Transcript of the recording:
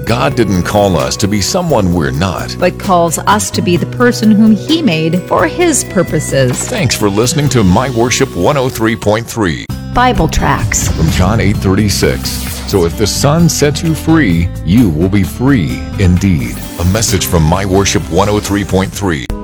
God didn't call us to be someone we're not, but calls us to be the person whom He made for His purposes. Thanks for listening to My Worship 103.3. Bible tracts From John 8:36. So if the Son sets you free, you will be free indeed. A message from My Worship 103.3.